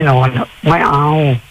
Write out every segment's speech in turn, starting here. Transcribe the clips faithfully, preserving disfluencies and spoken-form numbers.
นอนไม่เอา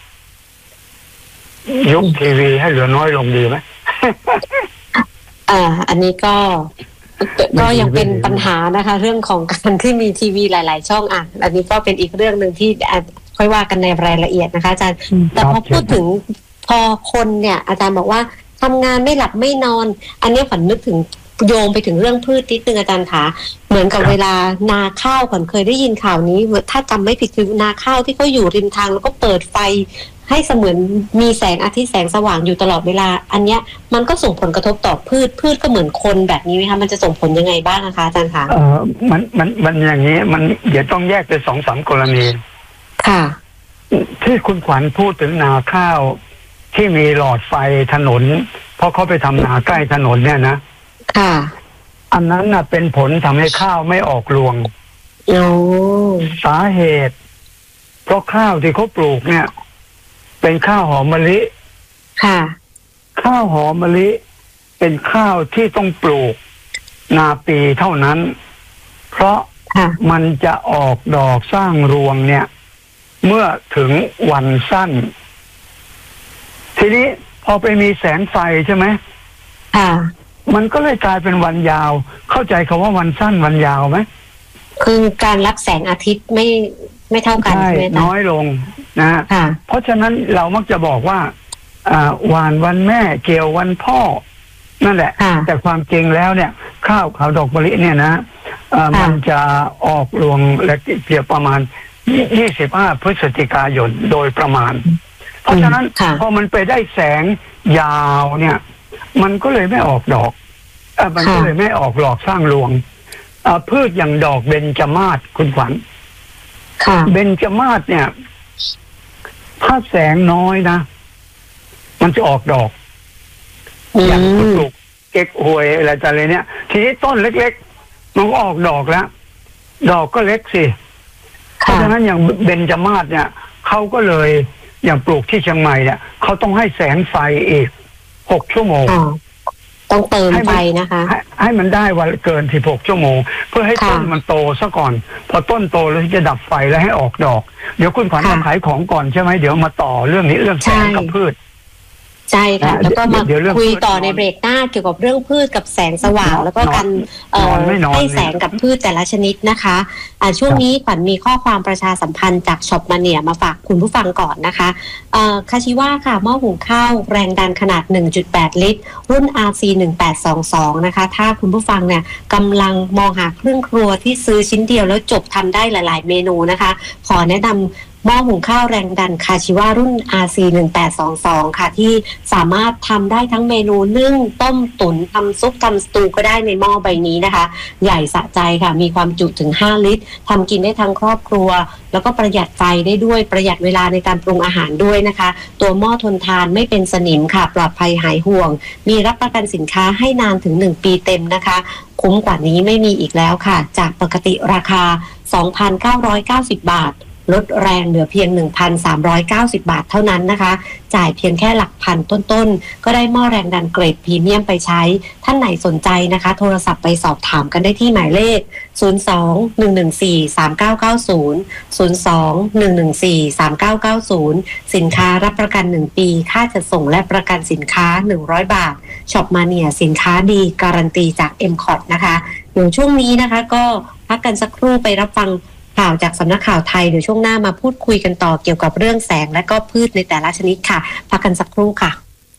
ยกทีวีให้เหลือน้อยลงดีไหมอ่าอันนี้ก็ก็ยังเป็นปัญหานะคะ เรื่องของการที่มีทีวีหลายๆช่องอ่ะอันนี้ก็เป็นอีกเรื่องหนึ่งที่ค่อยว่ากันในรายละเอียดนะคะอาจารย์แต่พอพูดถึงพอคนเนี่ยอาจารย์บอกว่าทำงานไม่หลับไม่นอนอันนี้ขวัญนึกถึงโยงไปถึงเรื่องพืชนิดนึงอาจารย์คะเหมือนกับเวลานาข้าวขวัญเคยได้ยินข่าวนี้ถ้าจำไม่ผิดคือนาข้าวที่เขาอยู่ริมทางแล้วก็เปิดไฟให้เสมือนมีแสงอาทิตย์แสงสว่างอยู่ตลอดเวลาอันเนี้ยมันก็ส่งผลกระทบต่อพืชพืชก็เหมือนคนแบบนี้ไหมคะมันจะส่งผลยังไงบ้างนะคะอาจารย์คะเออมันมันมันอย่างนี้มันเดี๋ยวต้องแยกเป็นสองสามกรณีค่ะที่คุณขวัญพูดถึงนาข้าวที่มีหลอดไฟถนนเพราะเขาไปทำนาใกล้ถนนเนี่ยนะค่ะอันนั้นน่ะเป็นผลทำให้ข้าวไม่ออกรวงโอ้สาเหตุเพราะข้าวที่เขาปลูกเนี่ยเป็นข้าวหอมมะลิค่ะข้าวหอมมะลิเป็นข้าวที่ต้องปลูกนาปีเท่านั้นเพราะมันจะออกดอกสร้างรวงเนี่ยเมื่อถึงวันสั้นทีนี้พอไปมีแสงไฟใช่ไหมค่ะมันก็เลยกลายเป็นวันยาวเข้าใจคำว่าวันสั้นวันยาวไหมคือการรับแสงอาทิตย์ไม่ไม่เท่ากันใช่น้อยลงนะฮะเพราะฉะนั้นเรามักจะบอกว่าหวานวันแม่เกี่ยววันพ่อนั่นแหละแต่ความจริงแล้วเนี่ยข้าวขาวดอกมะลิเนี่ยนะมันจะออกรวงและเกี่ยวประมาณยี่สิบห้าพฤศจิกายนโดยประมาณเพราะฉะนั้นพอมันไปได้แสงยาวเนี่ยมันก็เลยไม่ออกดอกเออมันก็เลยไม่ออกหลอกสร้างรวงพืชอย่างดอกเบญจมาศคุณขวัญเบญจมาศเนี่ยถ้าแสงน้อยนะมันจะออกดอกอย่างปลูกเก๊กฮวยอะไรต่างๆเนี่ยทีนี้ต้นเล็กๆมันก็ออกดอกแล้วดอกก็เล็กสิเพราะฉะนั้นอย่างเบญจมาศเนี่ยเขาก็เลยอย่างปลูกที่เชียงใหม่เนี่ยเขาต้องให้แสงไฟอีกหกชั่วโมงต้องเติมไฟนะคะให้ให้มันได้วันเกินสิบหกชั่วโมงเพื่อให้ต้นมันโตซะก่อนพอต้นโตแล้วจะดับไฟแล้วให้ออกดอกเดี๋ยวคุณขวัญมาขายของก่อนใช่ไหมเดี๋ยวมาต่อเรื่องนี้เรื่องแสงกับพืชใช่ค่ะแล้วก็มาคุยต่อในเบรกหน้าเกี่ยวกับเรื่องพืชกับแสงสว่างแล้วก็การให้แสงกับพืชแต่ละชนิดนะคะอ่าช่วงนี้ขวัญมีข้อความประชาสัมพันธ์จากช็อปมาเนียมาฝากคุณผู้ฟังก่อนนะคะคาชิวะค่ะหม้อหุงข้าวแรงดันขนาด หนึ่งจุดแปด ลิตรรุ่น อาร์ ซี หนึ่งแปดสองสอง นะคะถ้าคุณผู้ฟังเนี่ยกำลังมองหาเครื่องครัวที่ซื้อชิ้นเดียวแล้วจบทำได้หลายๆเมนูนะคะขอแนะนำหม้อหุงข้าวแรงดันคาชิวะรุ่น อาร์ ซี หนึ่งแปดสองสอง ค่ะที่สามารถทำได้ทั้งเมนูนึ่งต้มตุ๋นทำซุปทำสตูก็ได้ในหม้อใบนี้นะคะใหญ่สะใจค่ะมีความจุถึงห้าลิตรทำกินได้ทั้งครอบครัวแล้วก็ประหยัดไฟได้ด้วยประหยัดเวลาในการปรุงอาหารด้วยนะคะตัวหม้อทนทานไม่เป็นสนิมค่ะปลอดภัยหายห่วงมีรับประกันสินค้าให้นานถึงหนึ่งปีเต็มนะคะคุ้มกว่านี้ไม่มีอีกแล้วค่ะจากปกติราคา สองพันเก้าร้อยเก้าสิบ บาทลดแรงเหลือเพียง หนึ่งพันสามร้อยเก้าสิบ บาทเท่านั้นนะคะจ่ายเพียงแค่หลักพันต้นๆก็ได้หม้อแรงดันเกรดพรีเมียมไปใช้ท่านไหนสนใจนะคะโทรศัพท์ไปสอบถามกันได้ที่หมายเลขศูนย์ สอง หนึ่ง หนึ่ง สี่ สาม เก้า เก้า ศูนย์ ศูนย์ สอง หนึ่ง หนึ่ง สี่ สาม เก้า เก้า ศูนย์สินค้ารับประกันหนึ่งปีค่าจัดส่งและประกันสินค้าหนึ่งร้อยบาทช็อปมาเนียสินค้าดีการันตีจาก เอ็ม คอ ที นะคะเดี๋ยวช่วงนี้นะคะก็พักกันสักครู่ไปรับฟังข่าวจากสำนักข่าวไทยเดี๋ยวช่วงหน้ามาพูดคุยกันต่อเกี่ยวกับเรื่องแสงและก็พืชในแต่ละชนิดค่ะพักกันสักครู่ค่ะ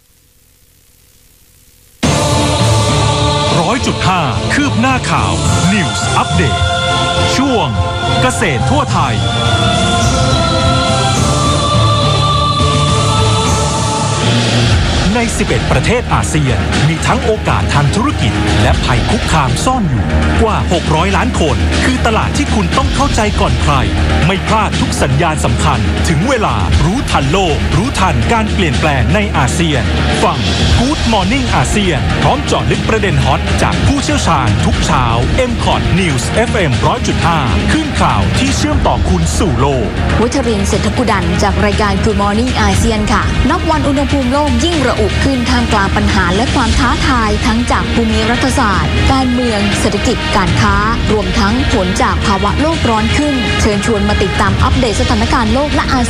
ร้อยจุดห้าคืบหน้าข่าว News Update ช่วงเกษตรทั่วไทยในสิบเอ็ดประเทศอาเซียนมีทั้งโอกาสทางธุรกิจและภัยคุกคามซ่อนอยู่กว่าหกร้อยล้านคนคือตลาดที่คุณต้องเข้าใจก่อนใครไม่พลาดทุกสัญญาณสำคัญถึงเวลารู้ทันโลกรู้ทันการเปลี่ยนแปลงในอาเซียนฟัง Good Morning อาเซียนพร้อมเจาะลึกประเด็นฮอตจากผู้เชี่ยวชาญทุกเช้า เอ็ม คอ ที News เอฟ เอ็ม หนึ่งร้อยจุดห้า ขึ้นข่าวที่เชื่อมต่อคุณสู่โลกวัชรินทร์ เศรษฐกุดันจากรายการ Good Morning อาเซียนค่ะนับวันอุณหภูมิโลกยิ่งระอุขึ้นท่ามกลางปัญหาและความท้าทายทั้งจากภูมิรัฐศาสตร์การเมืองเศรษฐกิจการค้ารวมทั้งผลจากภาวะโลกร้อนขึ้นเชิญชวนมาติดตามอัปเดตสถานการณ์โลกและอา